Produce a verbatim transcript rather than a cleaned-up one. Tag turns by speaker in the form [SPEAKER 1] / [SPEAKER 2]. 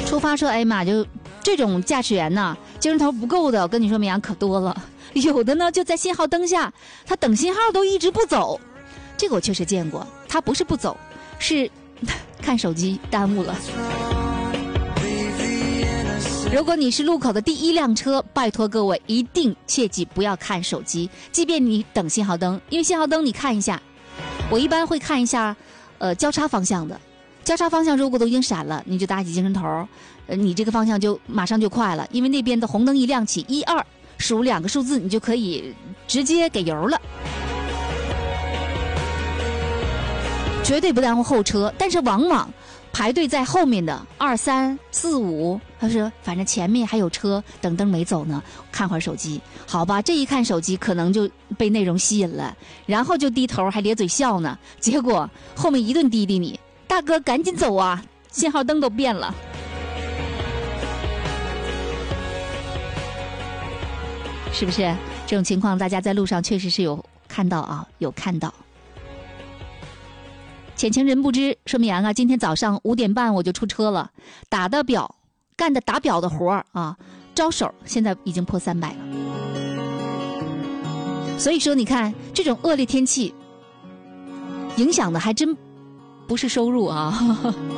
[SPEAKER 1] 出发说，哎妈，就这种驾驶员呢，精神头不够的，我跟你说，绵阳可多了。有的呢，就在信号灯下，他等信号都一直不走。这个我确实见过，他不是不走，是看手机耽误了。如果你是路口的第一辆车，拜托各位一定切记不要看手机，即便你等信号灯，因为信号灯你看一下，我一般会看一下，呃，交叉方向的。交叉方向如果都已经闪了，你就打起精神头，呃，你这个方向就马上就快了，因为那边的红灯一亮起，一二数两个数字，你就可以直接给油了，绝对不耽误后车。但是往往排队在后面的二三四五，他说反正前面还有车，等灯没走呢，看会儿手机，好吧，这一看手机可能就被内容吸引了，然后就低头还咧嘴笑呢，结果后面一顿滴滴你。大哥赶紧走啊，信号灯都变了。是不是这种情况大家在路上确实是有看到啊，有看到。浅情人不知说，绵阳啊，今天早上五点半我就出车了，打的表干的打表的活儿啊，招手现在已经破三百了。所以说你看这种恶劣天气影响的还真不是收入啊